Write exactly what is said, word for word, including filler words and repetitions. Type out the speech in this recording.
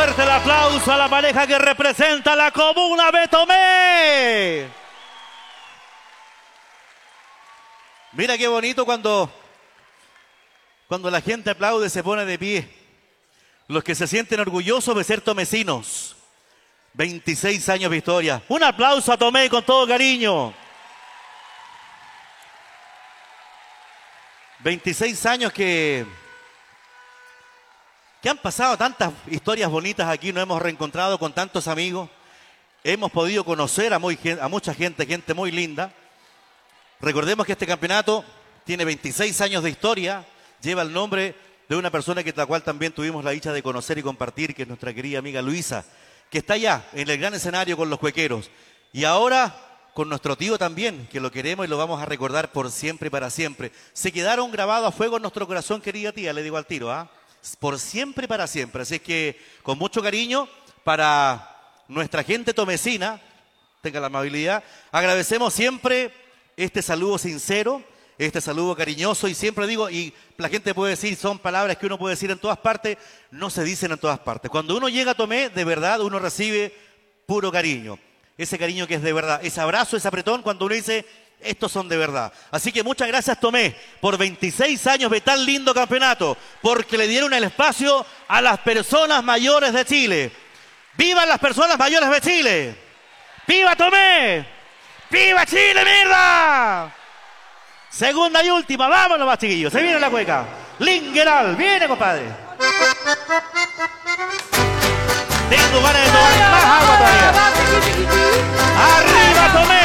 Fuerte el aplauso a la pareja que representa la comuna de Tomé. Mira qué bonito cuando, cuando la gente aplaude, se pone de pie. Los que se sienten orgullosos de ser tomecinos. veintiséis años de historia. Un aplauso a Tomé con todo cariño. veintiséis años que, que han pasado tantas historias bonitas aquí, nos hemos reencontrado con tantos amigos, hemos podido conocer a, muy, a mucha gente, gente muy linda. Recordemos que este campeonato tiene veintiséis años de historia, lleva el nombre de una persona que la cual también tuvimos la dicha de conocer y compartir, que es nuestra querida amiga Luisa, que está allá en el gran escenario con los cuequeros. Y ahora con nuestro tío también, que lo queremos y lo vamos a recordar por siempre y para siempre. Se quedaron grabados a fuego en nuestro corazón, querida tía, le digo al tiro, ¿ah? Por siempre y para siempre. Así es que con mucho cariño para nuestra gente tomecina, tenga la amabilidad, agradecemos siempre este saludo sincero, este saludo cariñoso, y siempre digo, y la gente puede decir, son palabras que uno puede decir en todas partes, no se dicen en todas partes. Cuando uno llega a Tomé, de verdad uno recibe puro cariño. Ese cariño que es de verdad, ese abrazo, ese apretón, cuando uno dice, estos son de verdad. Así que muchas gracias, Tomé, por veintiséis años de tan lindo campeonato, porque le dieron el espacio a las personas mayores de Chile. ¡Vivan las personas mayores de Chile! ¡Viva Tomé! ¡Viva Chile, mierda! Segunda y última, vámonos más, chiquillos, se viene la cueca. Lingeral, viene, compadre. Tengo ganas de tomar más agua todavía. ¡Arriba, Tomé!